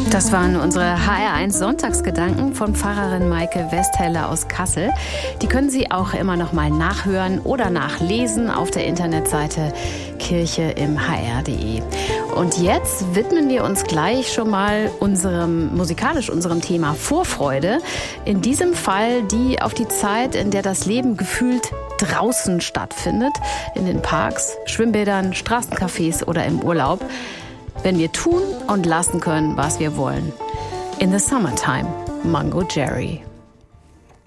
Das waren unsere HR1 Sonntagsgedanken von Pfarrerin Maike Westheller aus Kassel. Die können Sie auch immer noch mal nachhören oder nachlesen auf der Internetseite kircheimhr.de. Und jetzt widmen wir uns gleich schon mal unserem Thema Vorfreude. In diesem Fall die auf die Zeit, in der das Leben gefühlt draußen stattfindet. In den Parks, Schwimmbädern, Straßencafés oder im Urlaub. Wenn wir tun und lassen können, was wir wollen. In the Summertime, Mungo Jerry.